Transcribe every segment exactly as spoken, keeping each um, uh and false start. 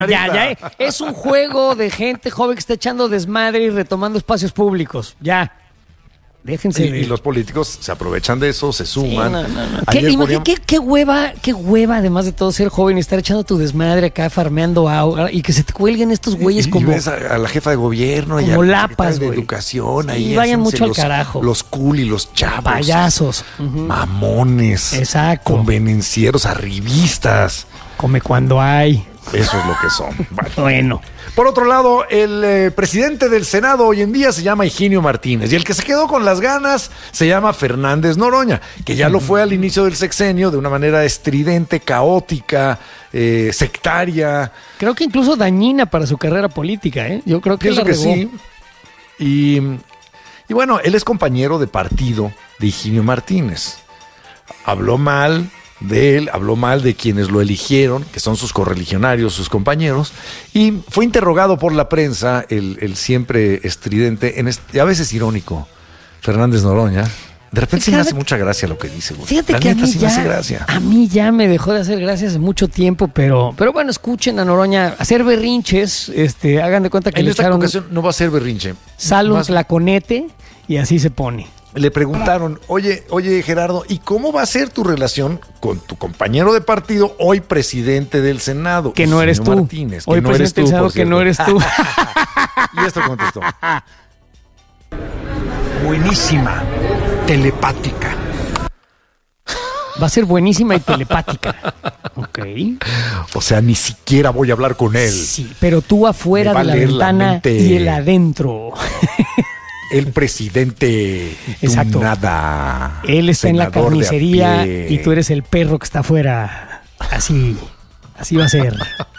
Ya, ya, es un juego de gente joven que está echando desmadre y retomando espacios públicos. Ya. Déjense. Y, de... y los políticos se aprovechan de eso, se suman. Sí, no, no, no. ¿Qué, imagín, ponían... qué, qué hueva, qué hueva, además de todo ser joven y estar echando tu desmadre acá, farmeando agua y que se te cuelguen estos güeyes como. Y ves a, a la jefa de gobierno como y a lapas, de güey. educación. Sí, ahí vayan mucho los, al carajo. Los cool y los chavos. Payasos. Uh-huh. Mamones. Exacto. Convenencieros, arribistas. Come cuando hay. Eso es lo que son. Vale. Bueno. Por otro lado, el eh, presidente del Senado hoy en día se llama Higinio Martínez y el que se quedó con las ganas se llama Fernández Noroña, que ya lo fue al inicio del sexenio de una manera estridente, caótica, eh, sectaria. Creo que incluso dañina para su carrera política, ¿eh? Yo creo que Pienso la que regó. sí. Y, y bueno, él es compañero de partido de Higinio Martínez. Habló mal de él, habló mal de quienes lo eligieron, que son sus correligionarios, sus compañeros, y fue interrogado por la prensa, el, el siempre estridente, en este, a veces irónico, Fernández Noroña. De repente sí me hace mucha gracia lo que dice, güey. Fíjate la que neta, a mí sí ya, me hace gracia. a mí ya me dejó de hacer gracia hace mucho tiempo, pero, pero bueno, escuchen a Noroña hacer berrinches, este, hagan de cuenta que en le esta echaron ocasión no va a ser berrinche. sal un Vas... tlaconete y así se pone. Le preguntaron, oye, oye Gerardo, ¿y cómo va a ser tu relación con tu compañero de partido, hoy presidente del Senado? Que no eres tú. Martínez, que hoy no eres tú, Senado, que no eres tú. Y esto contestó. Buenísima, telepática. Va a ser buenísima y telepática. Ok. O sea, ni siquiera voy a hablar con él. Sí, pero tú afuera de la ventana la y él adentro. El presidente, y tú exacto. Nada. Él está en la carnicería y tú eres el perro que está afuera. Así, así va a ser.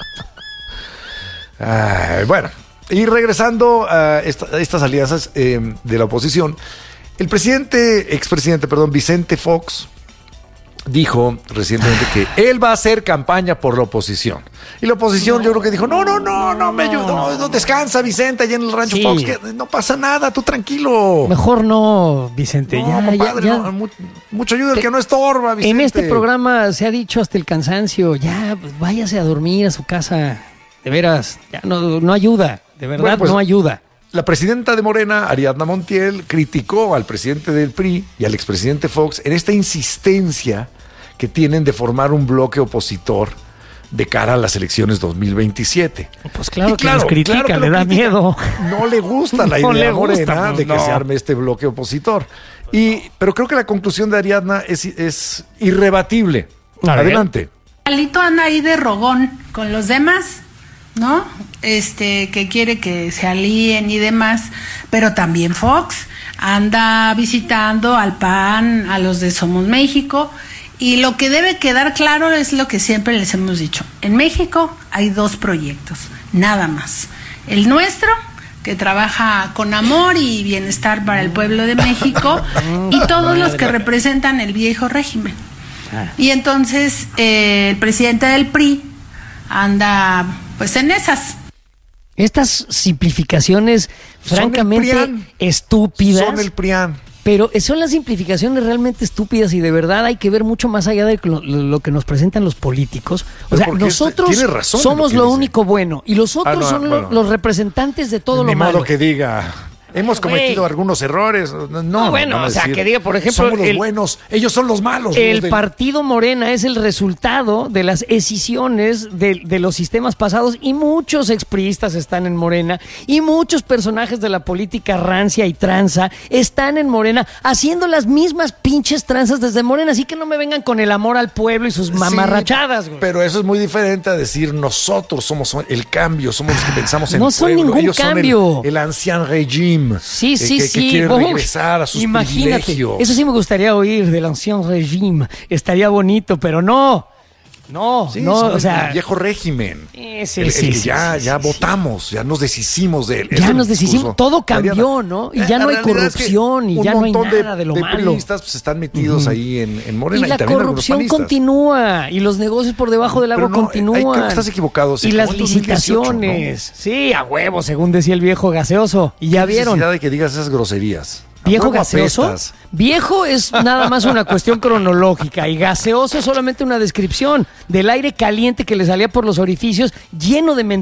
Ay, bueno, y regresando a esta, estas alianzas eh, de la oposición, el presidente, expresidente, perdón, Vicente Fox, dijo recientemente que él va a hacer campaña por la oposición. Y la oposición no. yo creo que dijo, no, no, no, no me ayuda, no, no, descansa Vicente allá en el rancho sí. Fox, que no pasa nada, tú tranquilo. Mejor no, Vicente. No, ya, compadre, ya, ya. No, mucho, mucho ayuda el que no estorba, Vicente. En este programa se ha dicho hasta el cansancio, ya pues, váyase a dormir a su casa, de veras, ya no, no ayuda, de verdad bueno, pues, no ayuda. La presidenta de Morena, Ariadna Montiel, criticó al presidente del P R I y al expresidente Fox en esta insistencia que tienen de formar un bloque opositor de cara a las elecciones dos mil veintisiete. Pues claro, y que claro, nos critica, claro que le da critica. Miedo. No le gusta la no idea le gusta, Morena pues de que no. se arme este bloque opositor. Y, pero creo que la conclusión de Ariadna es, es irrebatible. A Adelante. Alito anda ahí de rogón con los demás, ¿no? Este, que quiere que se alíen y demás, pero también Fox anda visitando al P A N, a los de Somos México, y lo que debe quedar claro es lo que siempre les hemos dicho. En México hay dos proyectos, nada más. El nuestro, que trabaja con amor y bienestar para el pueblo de México, y todos los que representan el viejo régimen. Y entonces eh, el presidente del P R I anda pues en esas. Estas simplificaciones son francamente estúpidas. Son el P R I A N. Pero son las simplificaciones realmente estúpidas y de verdad hay que ver mucho más allá de lo, lo que nos presentan los políticos. O sea, nosotros somos lo, lo único bueno y los otros ah, no, son bueno. lo, los representantes de todo Ni lo malo. Ni modo que diga... Hemos cometido Wey. algunos errores. No, no bueno, no o sea, decir, que diga, por ejemplo, somos los el, buenos, ellos son los malos. El los de... partido Morena es el resultado de las escisiones de, de los sistemas pasados y muchos expriistas están en Morena y muchos personajes de la política rancia y tranza están en Morena haciendo las mismas pinches tranzas desde Morena, así que no me vengan con el amor al pueblo y sus mamarrachadas. Sí, pero eso es muy diferente a decir nosotros somos el cambio, somos los que pensamos en no el son pueblo. Ningún ellos cambio. son el, el ancien régime. Sí, sí, que, sí. Que quiere Vos, regresar a sus imagínate, privilegios. Eso sí me gustaría oír del ancien régime. Estaría bonito, pero no. No, sí, no, o sea, el viejo régimen. Sí, sí, el, el sí, que sí, ya, sí, ya sí, votamos, sí. ya nos deshicimos de él. Ya nos deshicimos, todo cambió, ¿no? Y ya no hay corrupción es y ya no hay nada de, de lo de malo. Priistas, pues, están metidos uh-huh. ahí en, en Morena. Y la y corrupción continúa y los negocios por debajo del agua no, continúan. Hay, creo que estás equivocado. Y las licitaciones. ¿No? Sí, a huevo, según decía el viejo gaseoso. Y ya vieron. Necesidad de que digas esas groserías. ¿Viejo huevo gaseoso? apestas. Viejo es nada más una cuestión cronológica y gaseoso es solamente una descripción del aire caliente que le salía por los orificios lleno de